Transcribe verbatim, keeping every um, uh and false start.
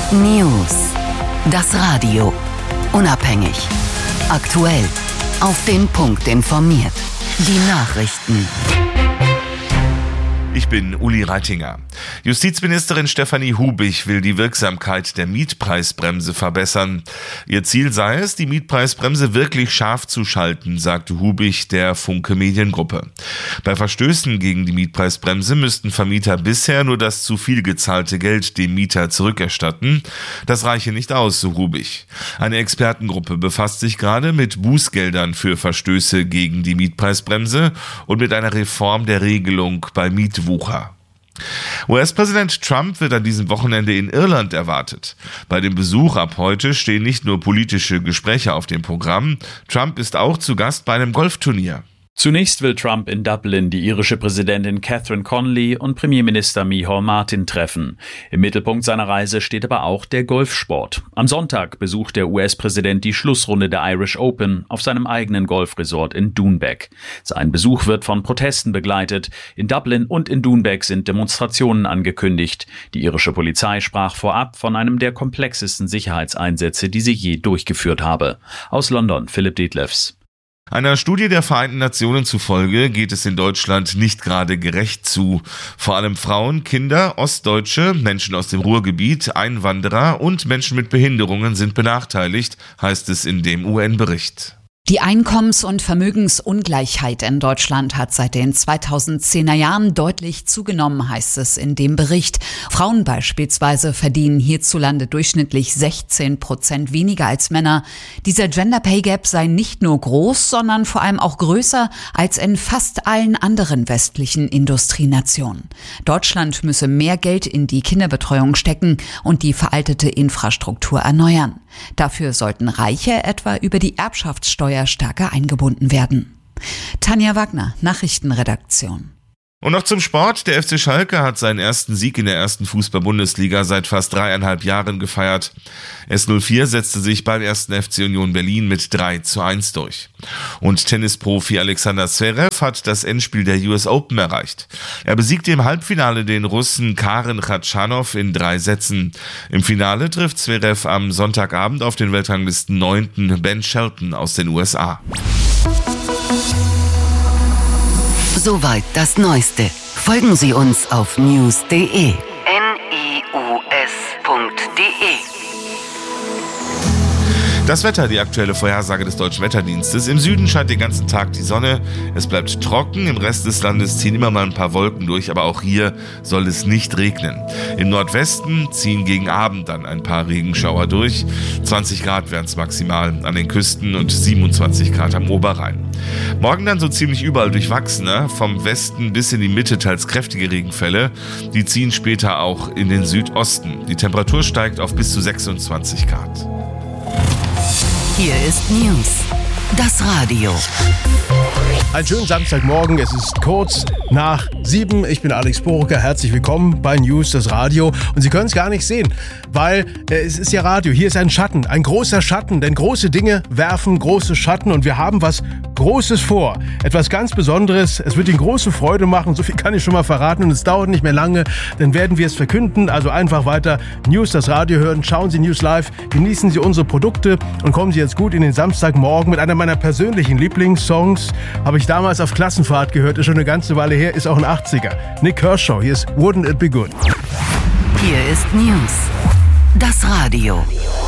News. Das Radio. Unabhängig. Aktuell. Auf den Punkt informiert. Die Nachrichten. Ich bin Uli Reitinger. Justizministerin Stefanie Hubich will die Wirksamkeit der Mietpreisbremse verbessern. Ihr Ziel sei es, die Mietpreisbremse wirklich scharf zu schalten, sagte Hubich der Funke Mediengruppe. Bei Verstößen gegen die Mietpreisbremse müssten Vermieter bisher nur das zu viel gezahlte Geld dem Mieter zurückerstatten. Das reiche nicht aus, so Hubich. Eine Expertengruppe befasst sich gerade mit Bußgeldern für Verstöße gegen die Mietpreisbremse und mit einer Reform der Regelung bei Mietwohnungen. U S-Präsident Trump wird an diesem Wochenende in Irland erwartet. Bei dem Besuch ab heute stehen nicht nur politische Gespräche auf dem Programm, Trump ist auch zu Gast bei einem Golfturnier. Zunächst will Trump in Dublin die irische Präsidentin Catherine Connolly und Premierminister Micheál Martin treffen. Im Mittelpunkt seiner Reise steht aber auch der Golfsport. Am Sonntag besucht der U S-Präsident die Schlussrunde der Irish Open auf seinem eigenen Golfresort in Doonbeck. Sein Besuch wird von Protesten begleitet. In Dublin und in Doonbeck sind Demonstrationen angekündigt. Die irische Polizei sprach vorab von einem der komplexesten Sicherheitseinsätze, die sie je durchgeführt habe. Aus London, Philipp Detlefs. Einer Studie der Vereinten Nationen zufolge geht es in Deutschland nicht gerade gerecht zu. Vor allem Frauen, Kinder, Ostdeutsche, Menschen aus dem Ruhrgebiet, Einwanderer und Menschen mit Behinderungen sind benachteiligt, heißt es in dem U N-Bericht. Die Einkommens- und Vermögensungleichheit in Deutschland hat seit den zweitausendzehner Jahren deutlich zugenommen, heißt es in dem Bericht. Frauen beispielsweise verdienen hierzulande durchschnittlich sechzehn Prozent weniger als Männer. Dieser Gender Pay Gap sei nicht nur groß, sondern vor allem auch größer als in fast allen anderen westlichen Industrienationen. Deutschland müsse mehr Geld in die Kinderbetreuung stecken und die veraltete Infrastruktur erneuern. Dafür sollten Reiche etwa über die Erbschaftssteuer stärker eingebunden werden. Tanja Wagner, Nachrichtenredaktion. Und noch zum Sport. Der F C Schalke hat seinen ersten Sieg in der ersten Fußball-Bundesliga seit fast dreieinhalb Jahren gefeiert. S null vier setzte sich beim ersten F C Union Berlin mit drei zu eins durch. Und Tennisprofi Alexander Zverev hat das Endspiel der U S Open erreicht. Er besiegte im Halbfinale den Russen Karen Khachanov in drei Sätzen. Im Finale trifft Zverev am Sonntagabend auf den Weltranglisten neunten Ben Shelton aus den U S A. Soweit das Neueste. Folgen Sie uns auf news punkt de. N I U S punkt de. Das Wetter, die aktuelle Vorhersage des Deutschen Wetterdienstes. Im Süden scheint den ganzen Tag die Sonne. Es bleibt trocken. Im Rest des Landes ziehen immer mal ein paar Wolken durch, aber auch hier soll es nicht regnen. Im Nordwesten ziehen gegen Abend dann ein paar Regenschauer durch. zwanzig Grad werden es maximal an den Küsten und siebenundzwanzig Grad am Oberrhein. Morgen dann so ziemlich überall durchwachsener. Vom Westen bis in die Mitte teils kräftige Regenfälle. Die ziehen später auch in den Südosten. Die Temperatur steigt auf bis zu sechsundzwanzig Grad. Hier ist News. Das Radio. Einen schönen Samstagmorgen, es ist kurz nach sieben. Ich bin Alex Borucker, herzlich willkommen bei News, das Radio. Und Sie können es gar nicht sehen, weil äh, es ist ja Radio. Hier ist ein Schatten, ein großer Schatten, denn große Dinge werfen große Schatten und wir haben was Großes vor. Etwas ganz Besonderes. Es wird Ihnen große Freude machen, so viel kann ich schon mal verraten und es dauert nicht mehr lange, dann werden wir es verkünden. Also einfach weiter News, das Radio hören, schauen Sie News Live, genießen Sie unsere Produkte und kommen Sie jetzt gut in den Samstagmorgen mit einer meiner persönlichen Lieblingssongs. Habe ich damals auf Klassenfahrt gehört, ist schon eine ganze Weile her, ist auch ein achtziger. Nick Kershaw, hier ist Wouldn't It Be Good. Hier ist News. Das Radio.